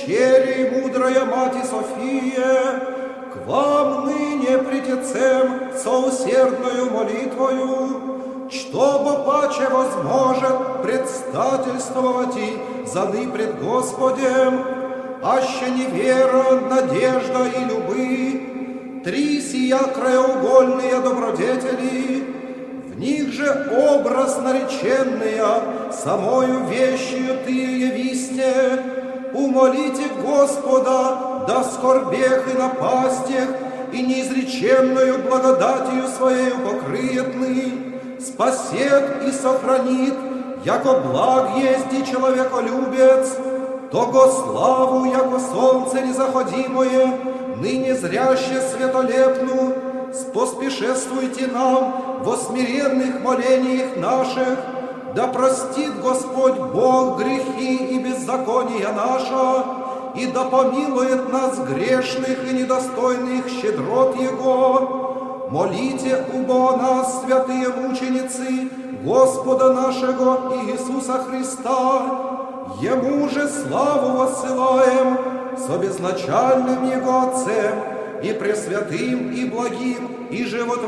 пещере, мудрая Мати София, к вам ныне притецем со усердною молитвою, чтобы паче возможет предстательствовать и заны пред Господем, аще не вера, надежда и любы, три сия краеугольные добродетели, в них же образ нареченная, самою вещью ты явисте, умолите Господа, да скорбех и напастях, и неизреченную благодатью Своею покрыет ны, спасет и сохранит, яко благ есть и человеколюбец, того славу, яко солнце незаходимое, ныне зряще светолепну, споспешествуйте нам во смиренных молениях наших, да простит Господь Бог грехи и беззакония наша, и да помилует нас грешных и недостойных щедрот Его. Молите убо нас, святые мученицы, Господа нашего Иисуса Христа, Ему же славу воссылаем со безначальным Его Отцем, и пресвятым, и благим, и животворящим,